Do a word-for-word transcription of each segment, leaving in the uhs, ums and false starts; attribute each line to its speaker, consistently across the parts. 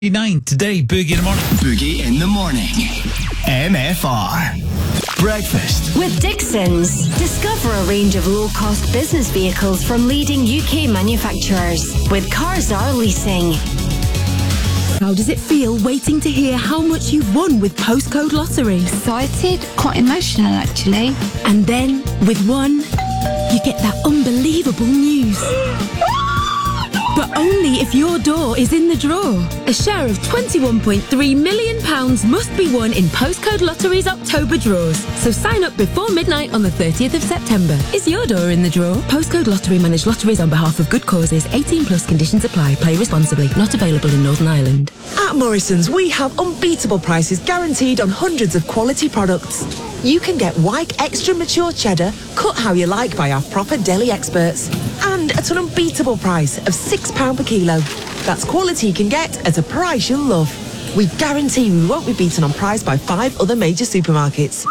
Speaker 1: Nine today, Boogie in the morning.
Speaker 2: Boogie in the morning. M F R. Breakfast
Speaker 3: with Dixons. Discover a range of low-cost business vehicles from leading U K manufacturers with Carzar Leasing.
Speaker 4: How does it feel waiting to hear how much you've won with Postcode Lottery?
Speaker 5: Excited, quite emotional actually.
Speaker 4: And then, with one, you get that unbelievable news. But only if your door is in the draw. A share of twenty-one point three million pounds must be won in Postcode Lottery's October draws. So sign up before midnight on the thirtieth of September. Is your door in the draw? Postcode Lottery manage lotteries on behalf of good causes. eighteen plus conditions apply. Play responsibly. Not available in Northern Ireland.
Speaker 6: At Morrison's, we have unbeatable prices guaranteed on hundreds of quality products. You can get Wyke Extra Mature Cheddar, cut how you like by our proper deli experts. And at an unbeatable price of six pounds per kilo. That's quality you can get at a price you'll love. We guarantee we won't be beaten on price by five other major supermarkets.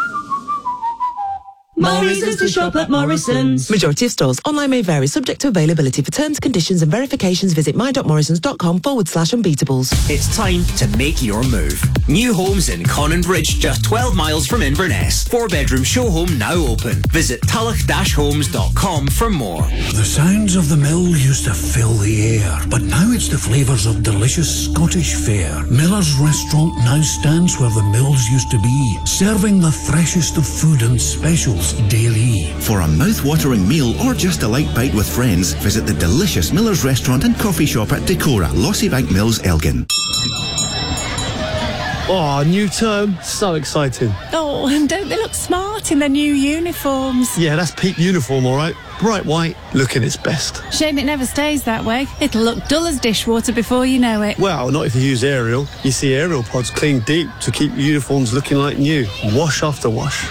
Speaker 7: More reasons to shop at Morrison's.
Speaker 6: Majority of stores. Online may vary, subject to availability. For terms, conditions and verifications, visit my.morrisons.com forward slash unbeatables.
Speaker 8: It's time to make your move. New homes in Conninbridge, just twelve miles from Inverness. Four-bedroom show home now open. Visit tulloch dash homes dot com for more.
Speaker 9: The sounds of the mill used to fill the air, but now it's the flavours of delicious Scottish fare. Miller's Restaurant now stands where the mills used to be, serving the freshest of food and specials daily.
Speaker 10: For a mouth-watering meal or just a light bite with friends, visit the delicious Miller's Restaurant and Coffee Shop at Decorah, Lossybank Mills, Elgin.
Speaker 11: Oh, new term. So exciting.
Speaker 12: Oh, and don't they look smart in their new uniforms?
Speaker 11: Yeah, that's peak uniform, all right. Bright white, looking its best.
Speaker 12: Shame it never stays that way. It'll look dull as dishwater before you know it.
Speaker 11: Well, not if you use Ariel. You see Ariel pods clean deep to keep uniforms looking like new. Wash after wash.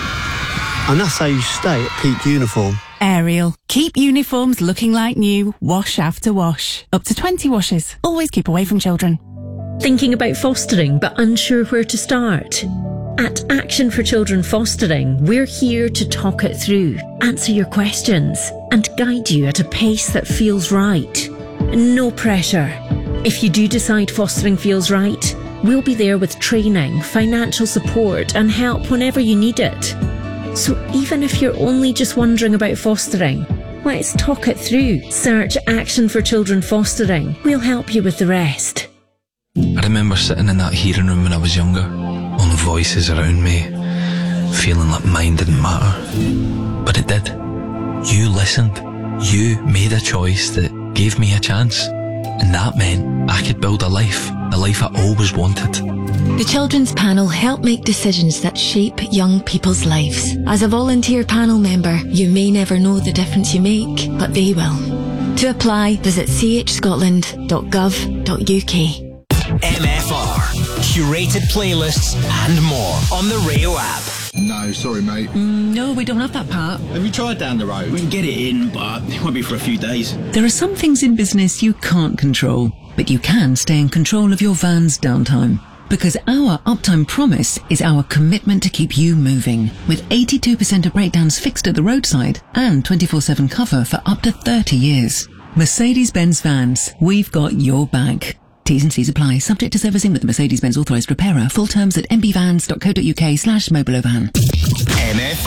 Speaker 11: And that's how you stay at peak uniform.
Speaker 12: Ariel. Keep uniforms looking like new, wash after wash. Up to twenty washes. Always keep away from children.
Speaker 13: Thinking about fostering but unsure where to start? At Action for Children Fostering, we're here to talk it through, answer your questions, and guide you at a pace that feels right. No pressure. If you do decide fostering feels right, we'll be there with training, financial support, and help whenever you need it. So even if you're only just wondering about fostering, let's talk it through. Search Action for Children Fostering. We'll help you with the rest.
Speaker 14: I remember sitting in that hearing room when I was younger, all the voices around me, feeling like mine didn't matter. But it did. You listened. You made a choice that gave me a chance. And that meant I could build a life, the life I always wanted.
Speaker 15: The Children's Panel help make decisions that shape young people's lives. As a volunteer panel member, you may never know the difference you make, but they will. To apply, visit c h scotland dot gov dot u k.
Speaker 8: M F R. Curated playlists and more on the Rio app.
Speaker 16: No, sorry, mate.
Speaker 17: Mm, no, we don't have that part.
Speaker 16: Have you tried down the road?
Speaker 17: We
Speaker 16: can get it in, but it won't be for a few days.
Speaker 17: There are some things in business you can't control, but you can stay in control of your van's downtime. Because our uptime promise is our commitment to keep you moving. With eighty-two percent of breakdowns fixed at the roadside and twenty-four seven cover for up to thirty years. Mercedes-Benz Vans, we've got your back. T's and C's apply. Subject to servicing with the Mercedes-Benz authorised repairer. Full terms at m b vans dot co dot u k slash mobilovan.
Speaker 2: M F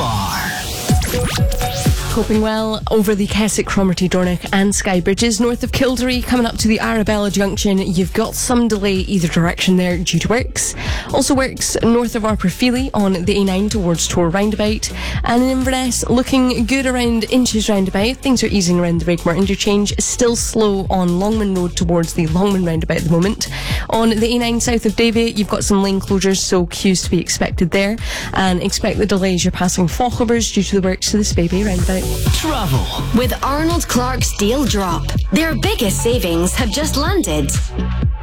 Speaker 2: R.
Speaker 18: Coping well over the Keswick, Cromarty, Dornoch and Skye Bridges. North of Kildare, coming up to the Arabella Junction, you've got some delay either direction there due to works. Also works north of Arperfeely on the A nine towards Tor Roundabout. And in Inverness, looking good around Inches Roundabout. Things are easing around the Rigmore interchange. Still slow on Longman Road towards the Longman Roundabout at the moment. On the A nine south of Davy, you've got some lane closures, so queues to be expected there. And expect the delays you're passing Fauchlevers due to the works to the Spey Roundabout.
Speaker 3: Travel with Arnold Clark's Deal Drop. Their biggest savings have just landed.